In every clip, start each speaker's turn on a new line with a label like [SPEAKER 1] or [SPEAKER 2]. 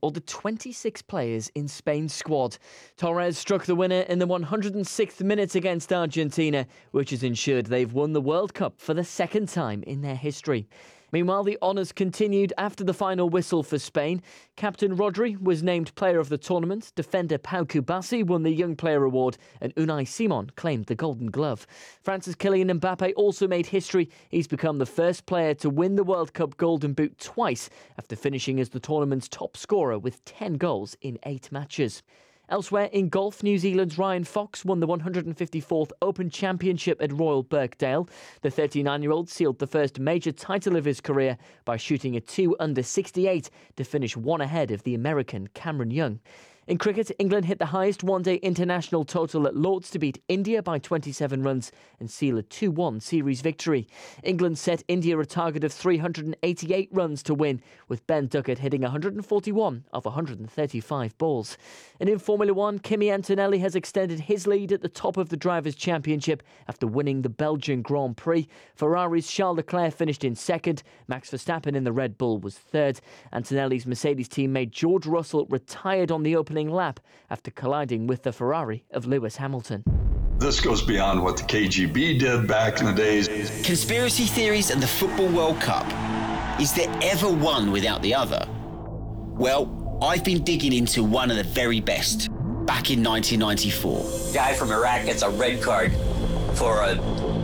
[SPEAKER 1] or the 26 players in Spain's squad. Torres struck the winner in the 106th minute against Argentina, which has ensured they've won the World Cup for the second time in their history. Meanwhile, the honours continued after the final whistle for Spain. Captain Rodri was named player of the tournament, defender Pau Kubasi won the Young Player Award, and Unai Simon claimed the Golden Glove. France's Kylian Mbappe also made history. He's become the first player to win the World Cup Golden Boot twice after finishing as the tournament's top scorer with 10 goals in 8 matches. Elsewhere in golf, New Zealand's Ryan Fox won the 154th Open Championship at Royal Birkdale. The 39-year-old sealed the first major title of his career by shooting a 2 under 68 to finish one ahead of the American Cameron Young. In cricket, England hit the highest one-day international total at Lord's to beat India by 27 runs and seal a 2-1 series victory. England set India a target of 388 runs to win, with Ben Duckett hitting 141 of 135 balls. And in Formula One, Kimi Antonelli has extended his lead at the top of the Drivers' Championship after winning the Belgian Grand Prix. Ferrari's Charles Leclerc finished in second. Max Verstappen in the Red Bull was third. Antonelli's Mercedes teammate George Russell retired on the opening lap after colliding with the Ferrari of Lewis Hamilton.
[SPEAKER 2] This goes beyond what the KGB did back in the days.
[SPEAKER 3] Conspiracy theories and the Football World Cup. Is there ever one without the other? Well, I've been digging into one of the very best. Back in 1994.
[SPEAKER 4] Guy from Iraq gets a red card for a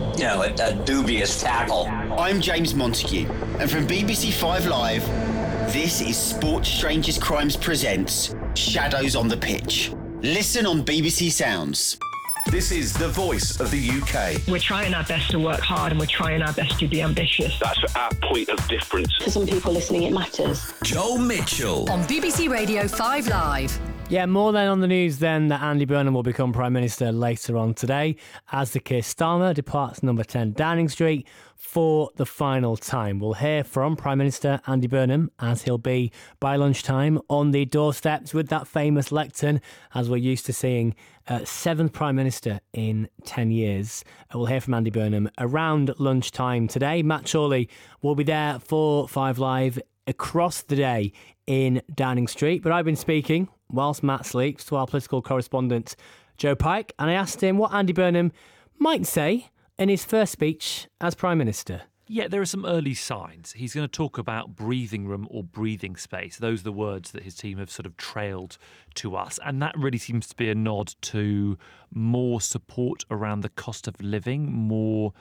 [SPEAKER 4] dubious tackle.
[SPEAKER 3] I'm James Montague, and from BBC 5 Live, this is Sports Strangers Crimes presents Shadows on the Pitch. Listen on BBC Sounds.
[SPEAKER 5] This is the voice of the UK.
[SPEAKER 6] We're trying our best to work hard and we're trying our best to be ambitious.
[SPEAKER 7] That's our point of difference.
[SPEAKER 8] For some people listening, it matters.
[SPEAKER 5] Joel Mitchell.
[SPEAKER 9] On BBC Radio 5 Live.
[SPEAKER 10] Yeah, more than on the news then that Andy Burnham will become Prime Minister later on today as the Keir Starmer departs number 10 Downing Street for the final time. We'll hear from Prime Minister Andy Burnham as he'll be by lunchtime on the doorsteps with that famous lectern as we're used to seeing 7th Prime Minister in 10 years. We'll hear from Andy Burnham around lunchtime today. Matt Chorley will be there for 5 Live across the day in Downing Street, but I've been speaking whilst Matt sleeps to our political correspondent Joe Pike, and I asked him what Andy Burnham might say in his first speech as Prime Minister.
[SPEAKER 11] Yeah, there are some early signs. He's going to talk about breathing room or breathing space. Those are the words that his team have sort of trailed to us. And that really seems to be a nod to more support around the cost of living, more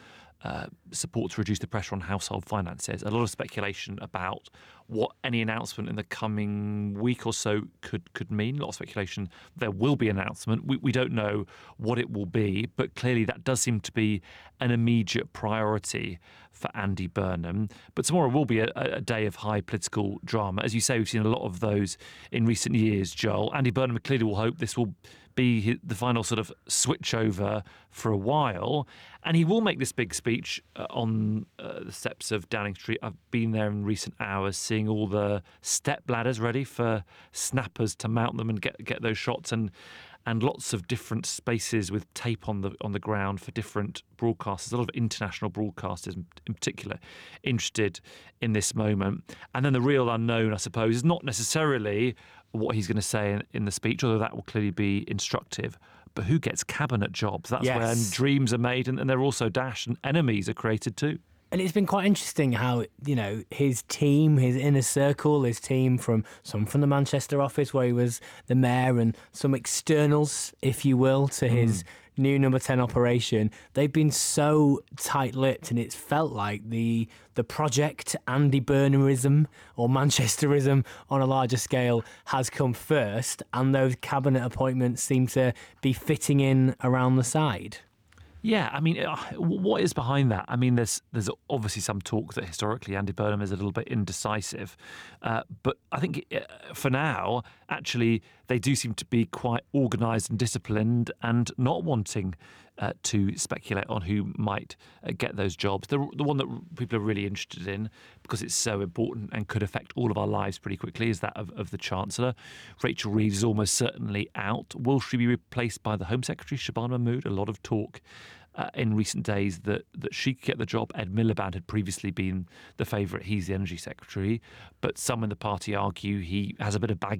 [SPEAKER 11] support to reduce the pressure on household finances. A lot of speculation about what any announcement in the coming week or so could mean. A lot of speculation there will be an announcement. We don't know what it will be, but clearly that does seem to be an immediate priority for Andy Burnham. But tomorrow will be a day of high political drama. As you say, we've seen a lot of those in recent years, Joel. Andy Burnham clearly will hope this will be the final sort of switch over for a while. And he will make this big speech on the steps of Downing Street. I've been there in recent hours seeing all the step ladders ready for snappers to mount them and get those shots, and lots of different spaces with tape on the ground for different broadcasters. A lot of international broadcasters in particular interested in this moment. And then the real unknown, I suppose, is not necessarily what he's going to say in the speech, although that will clearly be instructive. But who gets cabinet jobs? That's when dreams are made and they're also dashed and enemies are created too.
[SPEAKER 10] And it's been quite interesting how, his team, his inner circle, his team some from the Manchester office where he was the mayor and some externals, if you will, to his new number 10 operation. They've been so tight-lipped and it's felt like the project Andy Burnhamism or Manchesterism on a larger scale has come first, and those cabinet appointments seem to be fitting in around the side.
[SPEAKER 11] Yeah, I mean, what is behind that? I mean, there's obviously some talk that historically Andy Burnham is a little bit indecisive. But I think for now, actually, they do seem to be quite organised and disciplined and not wanting to speculate on who might get those jobs. The one that people are really interested in, because it's so important and could affect all of our lives pretty quickly, is that of the Chancellor. Rachel Reeves is almost certainly out. Will she be replaced by the Home Secretary, Shabana Mahmood? A lot of talk in recent days that she could get the job. Ed Miliband had previously been the favourite. He's the Energy Secretary. But some in the party argue he has a bit of baggage